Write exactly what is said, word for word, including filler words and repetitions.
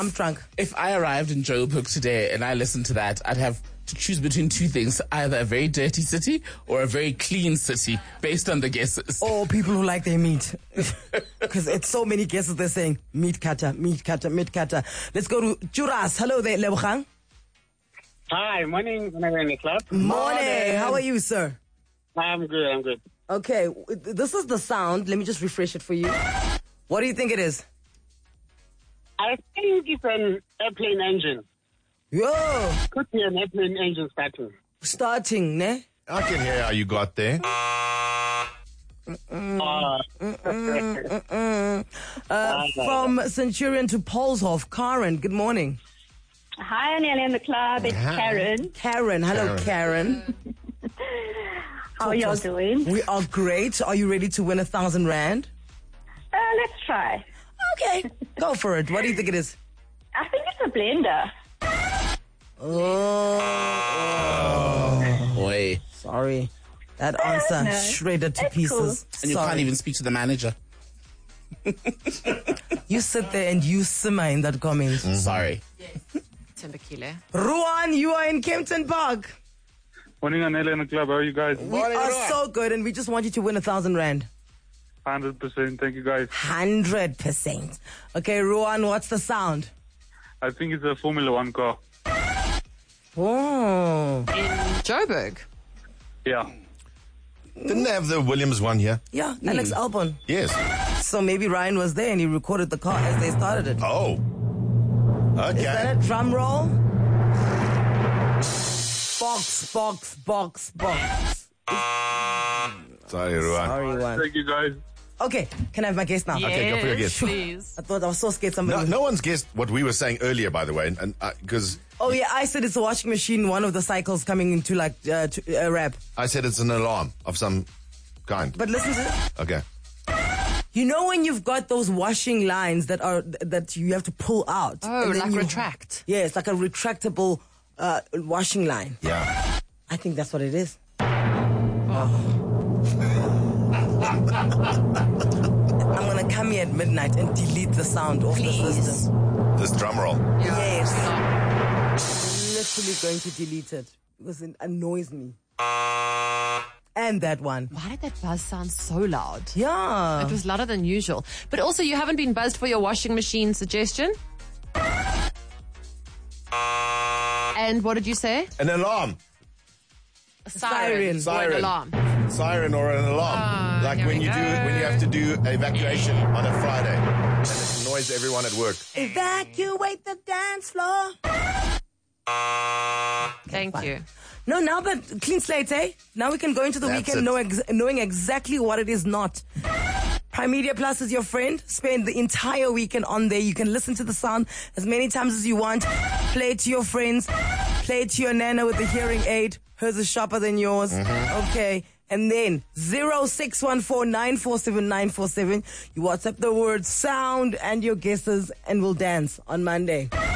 I'm drunk. If I arrived in Joburg today and I listened to that, I'd have to choose between two things, either a very dirty city or a very clean city, based on the guesses. Or people who like their meat. Because it's so many guesses they're saying, meat cutter, meat cutter, meat cutter. Let's go to Juras. Hello there, Lebogang. Hi, morning, when I'm in the club. Morning. Morning. How are you, sir? I'm good, I'm good. Okay, this is the sound. Let me just refresh it for you. What do you think it is? I think it's an airplane engine. Yo! Could be an airplane engine starting. Starting, ne? I can hear how you got there. Mm-mm. Uh, Mm-mm. Mm-mm. Uh, from Centurion to Polshof, Karen, good morning. Hi, Annie in the club. It's Hi. Karen. Karen, hello, Karen. Karen. How are y'all doing? We are great. Are you ready to win a thousand rand? Uh, let's try. Okay, go for it. What do you think it is? I think it's a blender. Oh, Oh, boy. sorry. That answer no. shredded to It's pieces. cool. And you Sorry. can't even speak to the manager. You sit there and you simmer in that comment. Mm-hmm. Sorry. Timbukile. Ruan, you are in Kempton Park. morning, Anela in the club. How are you guys? We Morning, are Ruan. so good and we just want you to win a thousand rand. one hundred percent. Thank you, guys. Hundred percent. Okay, Ruan, what's the sound? I think it's a Formula One car. Oh, In Joburg. Yeah. Didn't they have the Williams one here? yeah, Alex Albon. Yes. So maybe Ryan was there and he recorded the car as they started it. Oh. Okay. Is that a drum roll? Box, box, box, box. Sorry, Ruan. Sorry, one. Thank you, guys. Okay, can I have my guess now? Okay, go for your guess. Please. I thought I was so scared somebody No, was... no one's guessed what we were saying earlier, by the way, and because Oh yeah, I said it's a washing machine, one of the cycles coming into like uh, to, uh, rap. I said it's an alarm of some kind. But listen to this. Okay. You know when you've got those washing lines that are that you have to pull out? Oh, and then like you- retract. Yeah, it's like a retractable uh, washing line. Yeah. I think that's what it is. I'm gonna come here at midnight and delete the sound off the Please. system. This drum roll. Yes. I'm literally going to delete it because it annoys me. And that one. Why did that buzz sound so loud? Yeah. It was louder than usual. But also, you haven't been buzzed for your washing machine suggestion? And what did you say? An alarm. A siren. Siren. Or an alarm. Siren or an alarm. Ah, like here when we you do go. when you have to do evacuation on a Friday. And it annoys everyone at work. Evacuate the dance floor. Thank you. No, now that clean slate, eh? Now we can go into the That's weekend it. know ex- knowing exactly what it is not. Prime Media Plus is your friend. Spend the entire weekend on there. You can listen to the sound as many times as you want. Play it to your friends. Play it to your nana with the hearing aid. Hers is sharper than yours. Okay. And then zero six one four nine four seven nine four seven. You WhatsApp the word sound and your guesses and we'll dance on Monday.